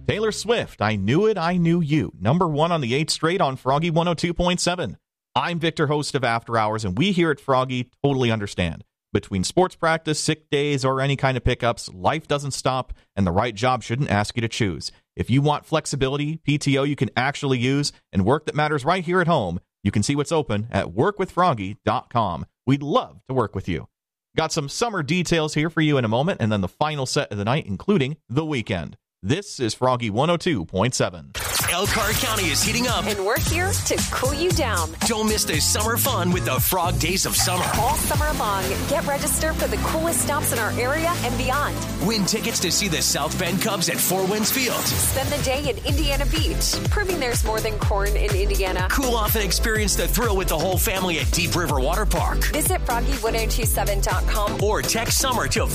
Taylor Swift, I Knew It, I Knew You. Number 1 on the 8th straight on Froggy 102.7. I'm Victor, host of After Hours, and we here at Froggy totally understand. Between sports practice, sick days, or any kind of pickups, life doesn't stop, and the right job shouldn't ask you to choose. If you want flexibility, PTO you can actually use, and work that matters right here at home, you can see what's open at workwithfroggy.com. We'd love to work with you. Got some summer details here for you in a moment, and then the final set of the night, including the weekend. This is Froggy 102.7. Elkhart County is heating up, and we're here to cool you down. Don't miss the summer fun with the Frog Days of Summer. All summer long, get registered for the coolest stops in our area and beyond. Win tickets to see the South Bend Cubs at Four Winds Field. Spend the day in Indiana Beach, proving there's more than corn in Indiana. Cool off and experience the thrill with the whole family at Deep River Water Park. Visit froggy1027.com or text SUMMER to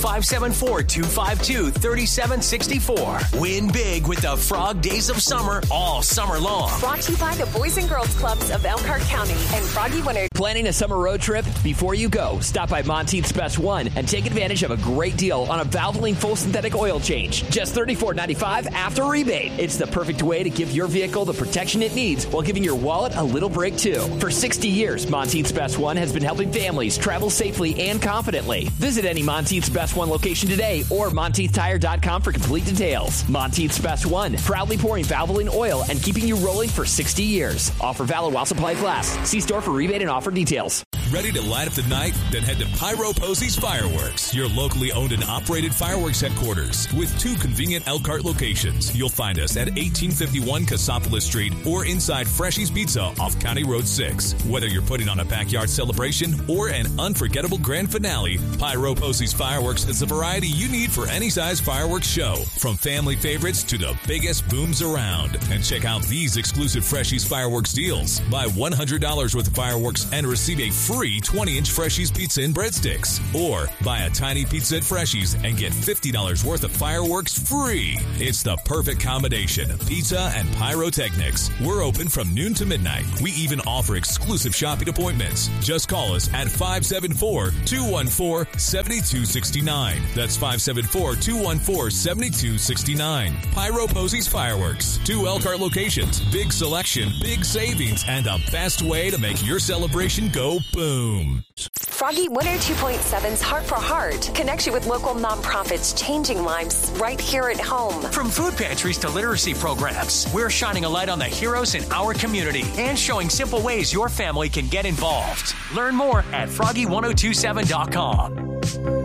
574-252-3764. Win big with the Frog Days of Summer all summer long. Brought to you by the Boys and Girls Clubs of Elkhart County and Froggy Winter. Planning a summer road trip? Before you go, stop by Monteith's Best One and take advantage of a great deal on a Valvoline full synthetic oil change. Just $34.95 after rebate. It's the perfect way to give your vehicle the protection it needs while giving your wallet a little break too. For 60 years, Monteith's Best One has been helping families travel safely and confidently. Visit any Monteith's Best One location today or MonteithTire.com for complete details. Monteith's Best One, proudly pouring Valvoline oil and keeping you rolling for 60 years. Offer valid while supplies last. See store for rebate and offer details. Ready to light up the night? Then head to Pyro Posey's Fireworks, your locally owned and operated fireworks headquarters. With 2 convenient Elkhart locations, you'll find us at 1851 Cassopolis Street or inside Freshy's Pizza off County Road 6. Whether you're putting on a backyard celebration or an unforgettable grand finale, Pyro Posey's Fireworks is the variety you need for any size fireworks show, from family favorites to the biggest booms around. And check out these exclusive Freshy's Fireworks deals. Buy $100 worth of fireworks and receive a free 20-inch Freshy's pizza and breadsticks. Or buy a tiny pizza at Freshy's and get $50 worth of fireworks free. It's the perfect combination. Pizza and pyrotechnics. We're open from noon to midnight. We even offer exclusive shopping appointments. Just call us at 574-214-7269. That's 574-214-7269. Pyro Posey's Fireworks. 2 Elkhart locations. Big selection, big savings, and the best way to make your celebration go boom. Froggy 102.7's Heart for Heart connects you with local nonprofits changing lives right here at home. From food pantries to literacy programs, we're shining a light on the heroes in our community and showing simple ways your family can get involved. Learn more at froggy1027.com.